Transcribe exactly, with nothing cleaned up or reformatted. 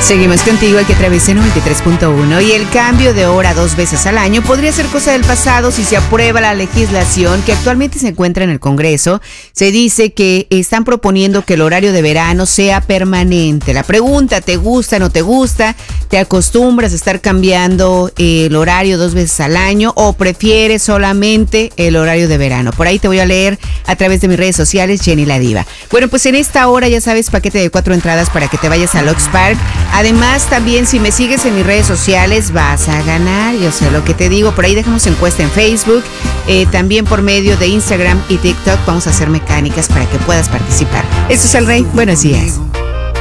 Seguimos contigo aquí a través de noventa y tres punto uno y el cambio de hora dos veces al año podría ser cosa del pasado si se aprueba la legislación que actualmente se encuentra en el Congreso. Se dice que están proponiendo que el horario de verano sea permanente. La pregunta, ¿te gusta, no te gusta? ¿Te acostumbras a estar cambiando el horario dos veces al año o prefieres solamente el horario de verano? Por ahí te voy a leer a través de mis redes sociales, Jenny la Diva. Bueno, pues en esta hora ya sabes, paquete de cuatro entradas para que te vayas al Oaks Park. Además, también si me sigues en mis redes sociales vas a ganar, yo sé lo que te digo, por ahí dejamos encuesta en Facebook, eh, también por medio de Instagram y TikTok vamos a hacer mecánicas para que puedas participar. Esto es El Rey, buenos días.